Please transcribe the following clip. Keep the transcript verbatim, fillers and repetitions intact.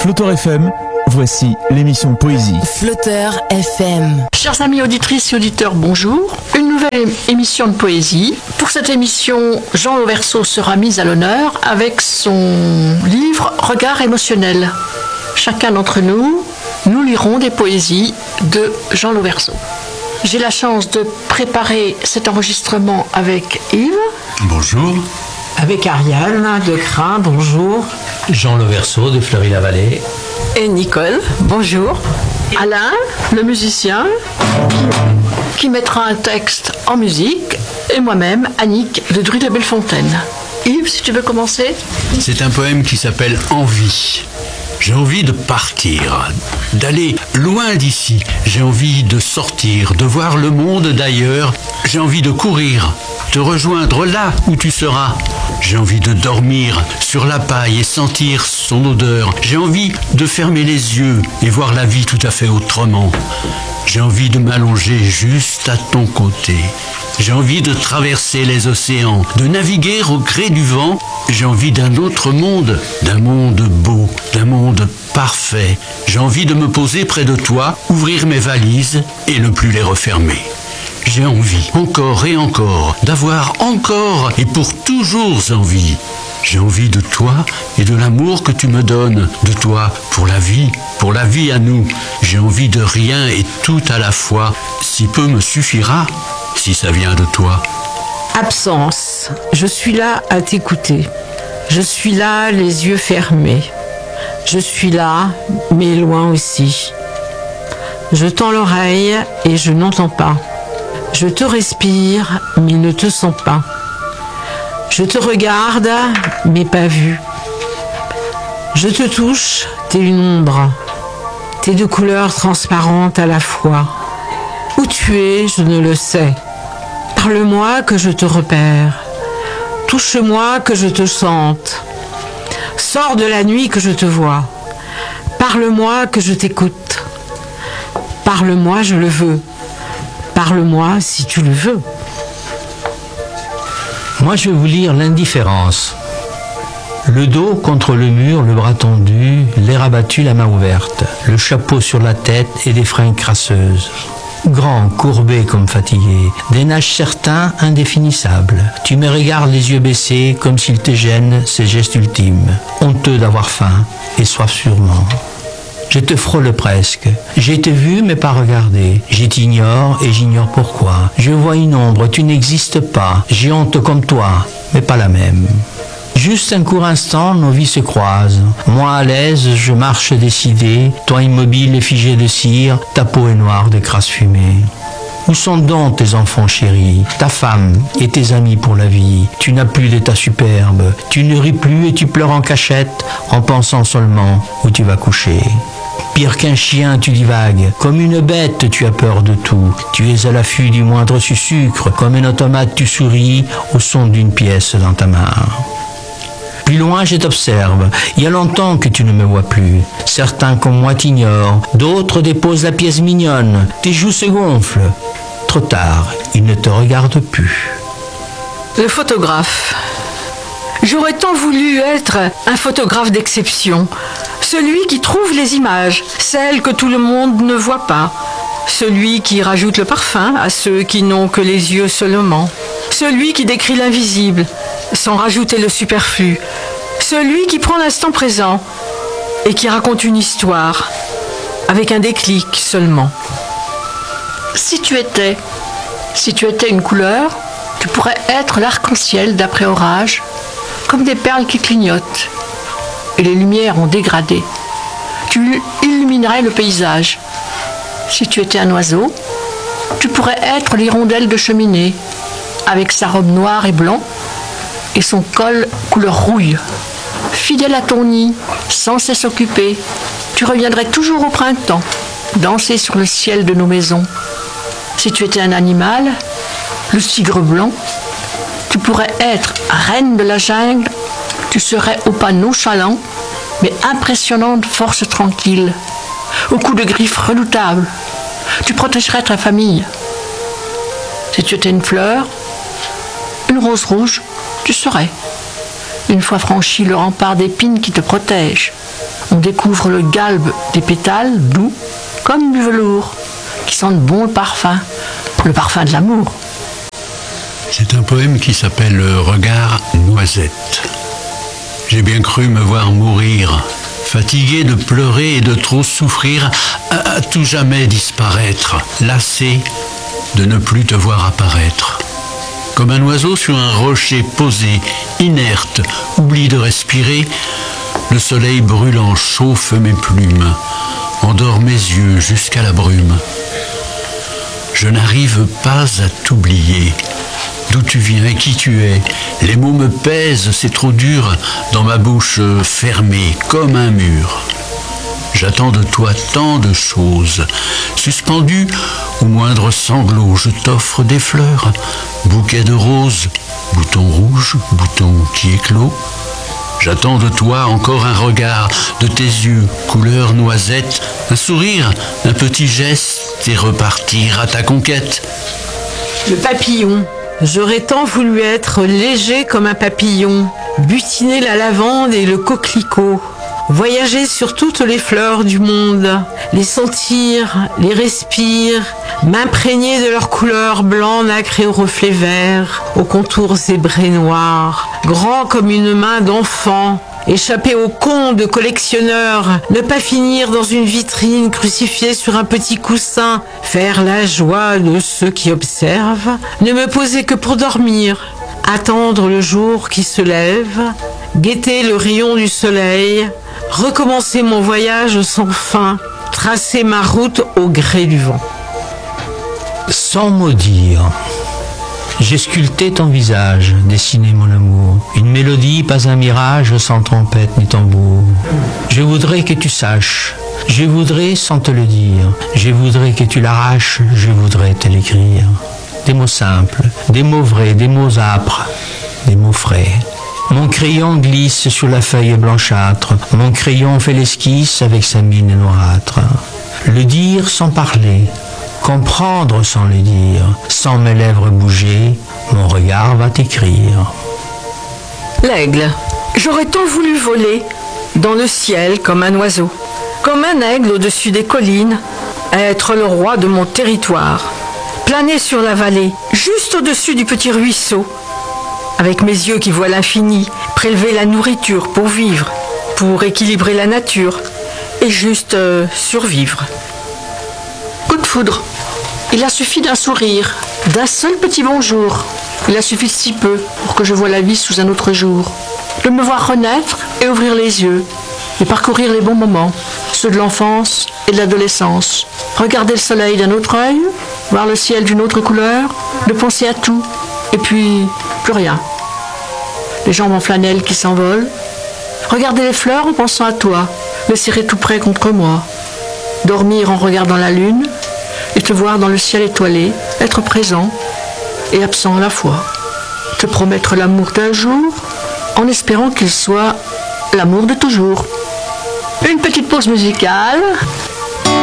Flotteur F M, voici l'émission Poésie. Flotteur F M. Chers amis auditrices et auditeurs, bonjour. Une nouvelle émission de poésie. Pour cette émission, Jean Lauverceau sera mis à l'honneur avec son livre Regard émotionnel. Chacun d'entre nous, nous lirons des poésies de Jean Lauverceau. J'ai la chance de préparer cet enregistrement avec Yves. Bonjour. Avec Ariane de Crin, bonjour. Jean Lauverceau de Fleury-la-Vallée. Et Nicole, bonjour. Alain, le musicien, qui mettra un texte en musique. Et moi-même, Annick de Dru de Bellefontaine. Yves, si tu veux commencer. C'est un poème qui s'appelle Envie. J'ai envie de partir, d'aller loin d'ici. J'ai envie de sortir, de voir le monde d'ailleurs. J'ai envie de courir, te rejoindre là où tu seras. J'ai envie de dormir sur la paille et sentir son odeur. J'ai envie de fermer les yeux et voir la vie tout à fait autrement. J'ai envie de m'allonger juste à ton côté. J'ai envie de traverser les océans, de naviguer au gré du vent. J'ai envie d'un autre monde, d'un monde beau, d'un monde parfait. J'ai envie de me poser près de toi, ouvrir mes valises et ne plus les refermer. J'ai envie, encore et encore, d'avoir encore et pour toujours envie. J'ai envie de toi et de l'amour que tu me donnes, de toi pour la vie, pour la vie à nous. J'ai envie de rien et tout à la fois, si peu me suffira, si ça vient de toi. Absence, je suis là à t'écouter. Je suis là les yeux fermés. Je suis là, mais loin aussi. Je tends l'oreille et je n'entends pas. Je te respire, mais ne te sens pas. Je te regarde, mais pas vu. Je te touche, t'es une ombre. T'es de couleurs transparentes à la fois. Où tu es, je ne le sais. Parle-moi que je te repère. Touche-moi que je te sente. Sors de la nuit que je te vois. Parle-moi que je t'écoute. Parle-moi, je le veux. Parle-moi si tu le veux. Moi, je vais vous lire l'indifférence. Le dos contre le mur, le bras tendu, l'air abattu, la main ouverte, le chapeau sur la tête et des fringues crasseuses. Grand, courbé comme fatigué, des nages certains, indéfinissables. Tu me regardes les yeux baissés comme s'ils te gênent, ces gestes ultimes. Honteux d'avoir faim et soif sûrement. Je te frôle presque. J'ai te vu mais pas regardé. Je t'ignore et j'ignore pourquoi. Je vois une ombre, tu n'existes pas. J'ai honte comme toi, mais pas la même. Juste un court instant, nos vies se croisent. Moi à l'aise, je marche décidé. Toi immobile et figé de cire, ta peau est noire de crasse fumée. Où sont donc tes enfants chéris, ta femme et tes amis pour la vie? Tu n'as plus d'état superbe. Tu ne ris plus et tu pleures en cachette, en pensant seulement où tu vas coucher. Pire qu'un chien, tu divagues. Comme une bête, tu as peur de tout. Tu es à l'affût du moindre sucre. Comme un automate, tu souris au son d'une pièce dans ta main. Plus loin, je t'observe. Il y a longtemps que tu ne me vois plus. Certains comme moi t'ignorent. D'autres déposent la pièce mignonne. Tes joues se gonflent. Trop tard, ils ne te regardent plus. Le photographe. J'aurais tant voulu être un photographe d'exception. Celui qui trouve les images, celles que tout le monde ne voit pas. Celui qui rajoute le parfum à ceux qui n'ont que les yeux seulement. Celui qui décrit l'invisible, sans rajouter le superflu. Celui qui prend l'instant présent et qui raconte une histoire, avec un déclic seulement. Si tu étais, si tu étais une couleur, tu pourrais être l'arc-en-ciel d'après orage, comme des perles qui clignotent. Et les lumières ont dégradé. Tu illuminerais le paysage. Si tu étais un oiseau, tu pourrais être l'hirondelle de cheminée, avec sa robe noire et blanc et son col couleur rouille. Fidèle à ton nid, sans cesse occupé, tu reviendrais toujours au printemps, danser sur le ciel de nos maisons. Si tu étais un animal, le tigre blanc, tu pourrais être reine de la jungle, tu serais au pas nonchalant, mais impressionnante force tranquille, au coup de griffes redoutables. Tu protégerais ta famille. Si tu étais une fleur, une rose rouge, tu serais. Une fois franchi le rempart d'épines qui te protège, on découvre le galbe des pétales doux comme du velours, qui sentent bon le parfum, le parfum de l'amour. C'est un poème qui s'appelle « Regard Noisette ». J'ai bien cru me voir mourir, fatigué de pleurer et de trop souffrir, à, à tout jamais disparaître, lassé de ne plus te voir apparaître. Comme un oiseau sur un rocher posé, inerte, oublie de respirer, le soleil brûlant chauffe mes plumes, endort mes yeux jusqu'à la brume. Je n'arrive pas à t'oublier. D'où tu viens et qui tu es, les mots me pèsent, c'est trop dur, dans ma bouche fermée comme un mur. J'attends de toi tant de choses, suspendu au moindre sanglot, je t'offre des fleurs, bouquet de roses, bouton rouge, bouton qui éclot. J'attends de toi encore un regard, de tes yeux, couleur noisette, un sourire, un petit geste, et repartir à ta conquête. Le papillon. J'aurais tant voulu être léger comme un papillon, butiner la lavande et le coquelicot, voyager sur toutes les fleurs du monde, les sentir, les respirer, m'imprégner de leurs couleurs blanc, nacre et aux reflets verts, aux contours zébrés noirs, grand comme une main d'enfant, échapper au conte de collectionneur, ne pas finir dans une vitrine crucifiée sur un petit coussin, faire la joie de ceux qui observent, ne me poser que pour dormir, attendre le jour qui se lève, guetter le rayon du soleil, recommencer mon voyage sans fin, tracer ma route au gré du vent. Sans mot dire, j'ai sculpté ton visage, dessiné mon amour. Une mélodie, pas un mirage, sans trompette ni tambour. Je voudrais que tu saches, je voudrais sans te le dire. Je voudrais que tu l'arraches, je voudrais te l'écrire. Des mots simples, des mots vrais, des mots âpres, des mots frais. Mon crayon glisse sur la feuille blanchâtre. Mon crayon fait l'esquisse avec sa mine noirâtre. Le dire sans parler, comprendre sans le dire, sans mes lèvres bouger, mon regard va t'écrire. L'aigle. J'aurais tant voulu voler dans le ciel comme un oiseau, comme un aigle au-dessus des collines, être le roi de mon territoire, planer sur la vallée, juste au-dessus du petit ruisseau, avec mes yeux qui voient l'infini, prélever la nourriture pour vivre, pour équilibrer la nature, et juste euh, survivre. Coup de foudre. Il a suffi d'un sourire, d'un seul petit bonjour. Il a suffi de si peu pour que je voie la vie sous un autre jour. De me voir renaître et ouvrir les yeux, et parcourir les bons moments, ceux de l'enfance et de l'adolescence. Regarder le soleil d'un autre œil, voir le ciel d'une autre couleur, de penser à tout, et puis plus rien. Les jambes en flanelle qui s'envolent. Regarder les fleurs en pensant à toi, les serrer tout près contre moi. Dormir en regardant la lune, et te voir dans le ciel étoilé, être présent et absent à la fois. Te promettre l'amour d'un jour, en espérant qu'il soit l'amour de toujours. Une petite pause musicale,